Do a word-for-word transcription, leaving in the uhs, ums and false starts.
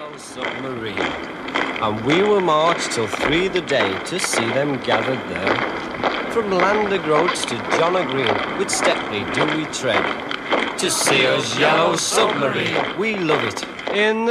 yellow submarine, and we will march till three the day to see them gathered there. From Landergroats to John O'Green, with Stepney do we tread, to see us yellow submarine. We love it. In